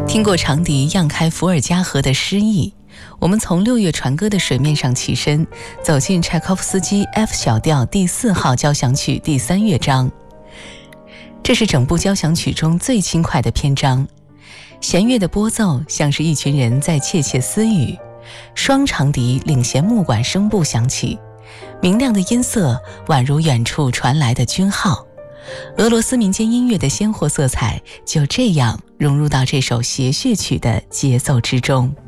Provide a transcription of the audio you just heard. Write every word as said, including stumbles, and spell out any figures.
听过长笛漾开伏尔加河的诗意，我们从六月船歌的水面上起身，走进柴可夫斯基 F 小调第四号交响曲第三乐章。这是整部交响曲中最轻快的篇章，弦乐的拨奏像是一群人在窃窃私语，双长笛领衔木管声部响起，明亮的音色宛如远处传来的军号。俄罗斯民间音乐的鲜活色彩就这样融入到这首谐谑曲的节奏之中。